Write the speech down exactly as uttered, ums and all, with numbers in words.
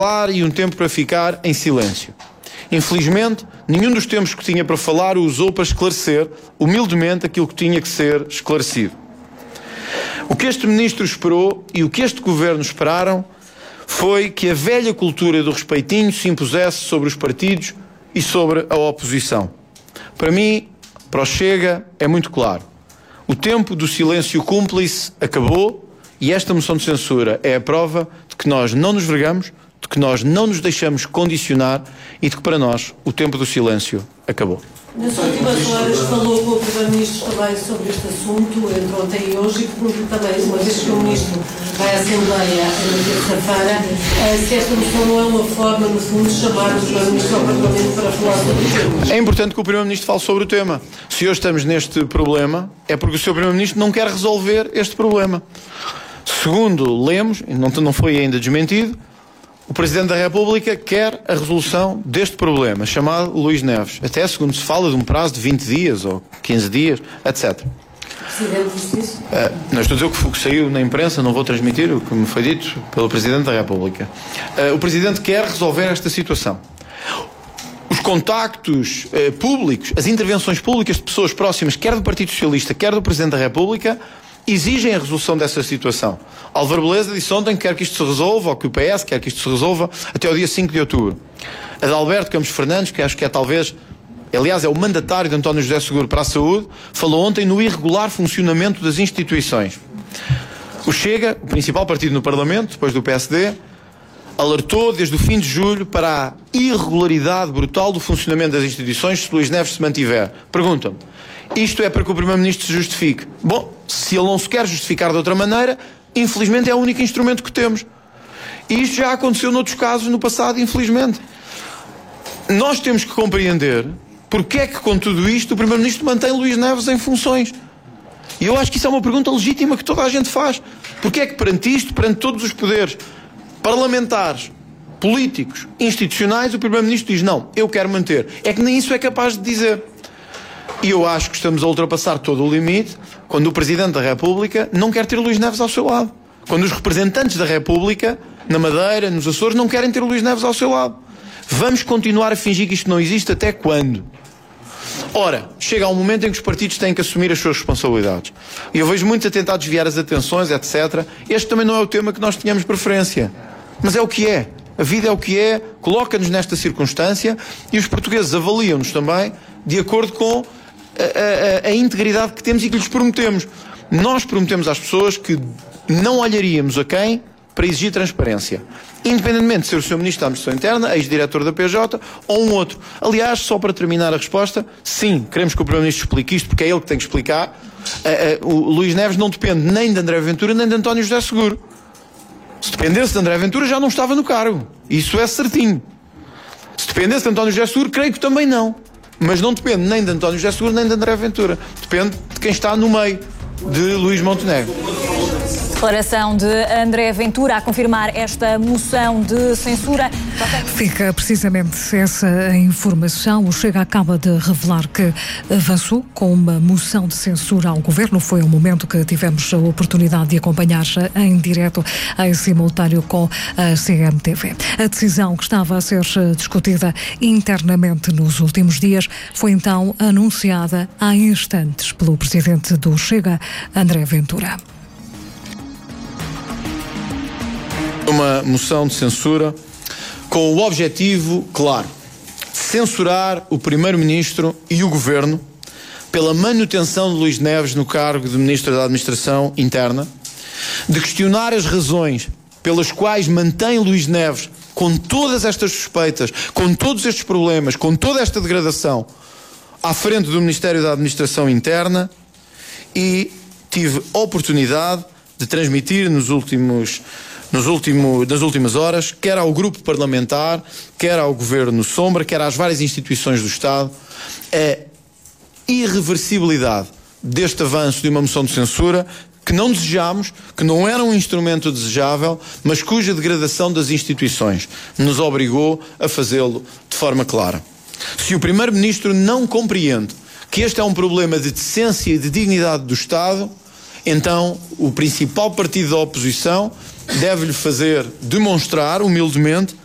falar e um tempo para ficar em silêncio. Infelizmente, nenhum dos tempos que tinha para falar o usou para esclarecer, humildemente, aquilo que tinha que ser esclarecido. O que este ministro esperou e o que este governo esperaram foi que a velha cultura do respeitinho se impusesse sobre os partidos e sobre a oposição. Para mim, para o Chega, é muito claro. O tempo do silêncio cúmplice acabou e esta moção de censura é a prova de que nós não nos vergamos, de que nós não nos deixamos condicionar e de que para nós o tempo do silêncio acabou. Nas últimas horas falou com o Primeiro-Ministro também sobre este assunto, entre ontem e hoje, e pergunto também, uma vez que o Ministro vai à Assembleia na terça-feira, se esta moção não é uma forma, no fundo, de chamar o Primeiro-Ministro ao Parlamento para falar sobre o tema. É importante que o Primeiro-Ministro fale sobre o tema. Se hoje estamos neste problema, é porque o seu Primeiro-Ministro não quer resolver este problema. Segundo lemos, e não, não foi ainda desmentido, o Presidente da República quer a resolução deste problema, chamado Luís Neves. Até segundo se fala de um prazo de vinte dias ou quinze dias, etcétera. Presidente da Justiça? Uh, não estou a dizer o que, o que saiu na imprensa, não vou transmitir o que me foi dito pelo Presidente da República. Uh, o Presidente quer resolver esta situação. Os contactos uh, públicos, as intervenções públicas de pessoas próximas, quer do Partido Socialista, quer do Presidente da República, exigem a resolução dessa situação. Álvaro Beleza disse ontem que quer que isto se resolva, ou que o P S quer que isto se resolva, até ao dia cinco de outubro. Adalberto Campos Fernandes, que acho que é talvez, aliás é o mandatário de António José Seguro para a Saúde, falou ontem no irregular funcionamento das instituições. O Chega, o principal partido no Parlamento, depois do P S D, alertou desde o fim de julho para a irregularidade brutal do funcionamento das instituições se Luís Neves se mantiver. Perguntam-me, isto é para que o Primeiro-Ministro se justifique? Bom, se ele não se quer justificar de outra maneira, infelizmente é o único instrumento que temos. E isto já aconteceu noutros casos no passado, infelizmente. Nós temos que compreender porque é que com tudo isto o Primeiro-Ministro mantém Luís Neves em funções. E eu acho que isso é uma pergunta legítima que toda a gente faz. Porque é que perante isto, perante todos os poderes parlamentares, políticos, institucionais, o Primeiro-Ministro diz não, eu quero manter. É que nem isso é capaz de dizer. E eu acho que estamos a ultrapassar todo o limite quando o Presidente da República não quer ter Luís Neves ao seu lado. Quando os representantes da República, na Madeira, nos Açores, não querem ter Luís Neves ao seu lado. Vamos continuar a fingir que isto não existe até quando? Ora, chega um momento em que os partidos têm que assumir as suas responsabilidades. E eu vejo muitos a tentar desviar as atenções, etcétera. Este também não é o tema que nós tínhamos preferência. Mas é o que é. A vida é o que é, coloca-nos nesta circunstância e os portugueses avaliam-nos também de acordo com A, a, a integridade que temos e que lhes prometemos. Nós prometemos às pessoas que não olharíamos a quem para exigir transparência, independentemente de ser o senhor Ministro da Administração Interna, ex-diretor da P J ou um outro. Aliás, só para terminar a resposta, sim, queremos que o Primeiro-Ministro explique isto porque é ele que tem que explicar. Uh, uh, o Luís Neves não depende nem de André Ventura nem de António José Seguro. Se dependesse de André Ventura já não estava no cargo, isso é certinho. Se dependesse de António José Seguro, creio que também não. Mas não depende nem de António José Seguro nem de André Ventura. Depende de quem está no meio, de Luís Montenegro. Declaração de André Ventura a confirmar esta moção de censura. Fica precisamente essa informação. O Chega acaba de revelar que avançou com uma moção de censura ao Governo. Foi um momento que tivemos a oportunidade de acompanhar em direto, em simultâneo com a C M T V. A decisão que estava a ser discutida internamente nos últimos dias foi então anunciada há instantes pelo presidente do Chega, André Ventura. Uma moção de censura com o objetivo claro de censurar o Primeiro-Ministro e o Governo pela manutenção de Luís Neves no cargo de Ministro da Administração Interna, de questionar as razões pelas quais mantém Luís Neves com todas estas suspeitas, com todos estes problemas, com toda esta degradação à frente do Ministério da Administração Interna, e tive a oportunidade de transmitir nos últimos Nos último, nas últimas horas, quer ao grupo parlamentar, quer ao Governo Sombra, quer às várias instituições do Estado, a irreversibilidade deste avanço de uma moção de censura que não desejamos, que não era um instrumento desejável, mas cuja degradação das instituições nos obrigou a fazê-lo de forma clara. Se o Primeiro-Ministro não compreende que este é um problema de decência e de dignidade do Estado, então o principal partido da oposição deve-lhe fazer demonstrar, humildemente,